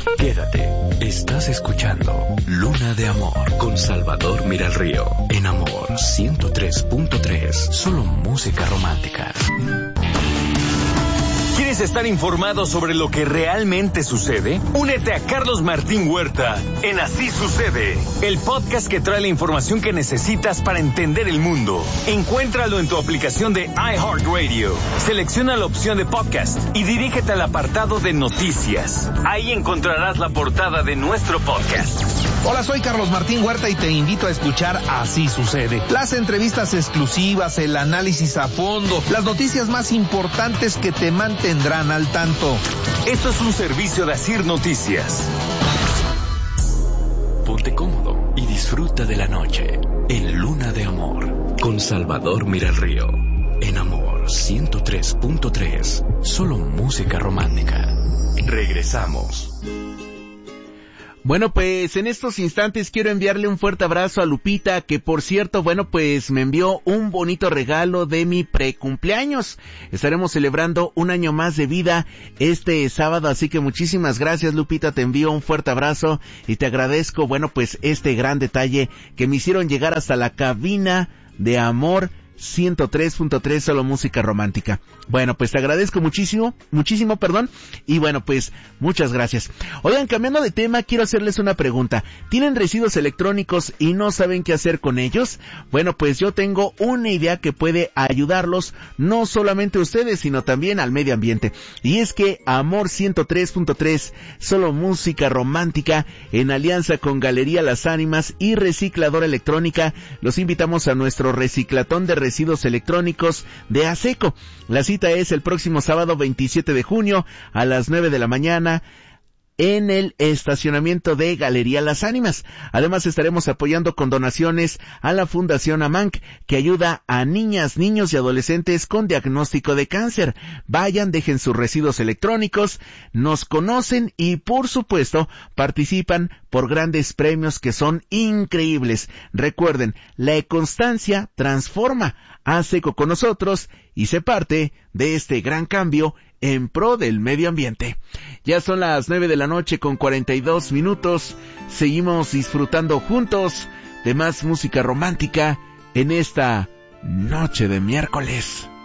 Quédate, estás escuchando Luna de Amor con Salvador Miralrío en Amor 103.3, solo música romántica. ¿Quieres estar informado sobre lo que realmente sucede? Únete a Carlos Martín Huerta en Así Sucede, el podcast que trae la información que necesitas para entender el mundo. Encuéntralo en tu aplicación de iHeartRadio. Selecciona la opción de podcast y dirígete al apartado de noticias. Ahí encontrarás la portada de nuestro podcast. Hola, soy Carlos Martín Huerta y te invito a escuchar Así Sucede. Las entrevistas exclusivas, el análisis a fondo, las noticias más importantes que te mantendrán al tanto. Esto es un servicio de Asir Noticias. Ponte cómodo y disfruta de la noche en Luna de Amor con Salvador Miralrío en Amor 103.3, solo música romántica. Regresamos. Bueno, pues en estos instantes quiero enviarle un fuerte abrazo a Lupita, que por cierto, bueno, pues me envió un bonito regalo de mi precumpleaños. Estaremos celebrando un año más de vida este sábado, así que muchísimas gracias, Lupita, te envío un fuerte abrazo y te agradezco, bueno, pues este gran detalle que me hicieron llegar hasta la cabina de Amor 103.3, solo música romántica. Bueno, pues te agradezco muchísimo, y bueno, pues muchas gracias. Oigan, cambiando de tema, quiero hacerles una pregunta. ¿Tienen residuos electrónicos y no saben qué hacer con ellos? Bueno, pues yo tengo una idea que puede ayudarlos, no solamente a ustedes, sino también al medio ambiente. Y es que Amor 103.3, solo música romántica, en alianza con Galería Las Ánimas y Recicladora Electrónica, los invitamos a nuestro reciclatón de residuos electrónicos de ASECO. La cita es el próximo sábado 27 de junio a las 9 de la mañana en el estacionamiento de Galería Las Ánimas. Además estaremos apoyando con donaciones a la Fundación AMANC, que ayuda a niñas, niños y adolescentes con diagnóstico de cáncer. Vayan, dejen sus residuos electrónicos, nos conocen y por supuesto participan por grandes premios que son increíbles. Recuerden, la constancia transforma. Haz eco con nosotros y sé parte de este gran cambio en pro del medio ambiente. Ya son las 9 de la noche con 42 minutos. Seguimos disfrutando juntos de más música romántica en esta noche de miércoles.